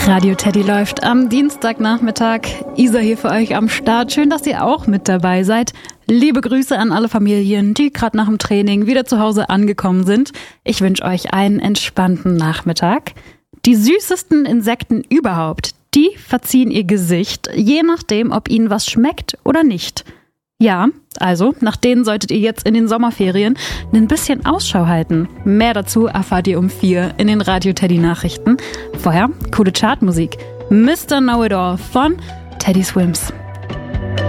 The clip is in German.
Radio Teddy läuft am Dienstagnachmittag. Isa hier für euch am Start. Schön, dass ihr auch mit dabei seid. Liebe Grüße an alle Familien, die gerade nach dem Training wieder zu Hause angekommen sind. Ich wünsche euch einen entspannten Nachmittag. Die süßesten Insekten überhaupt, die verziehen ihr Gesicht, je nachdem, ob ihnen was schmeckt oder nicht. Ja, also nach denen solltet ihr jetzt in den Sommerferien ein bisschen Ausschau halten. Mehr dazu erfahrt ihr um 4 in den Radio Teddy Nachrichten. Vorher coole Chartmusik. Mr. Know-It-All von Teddy Swims.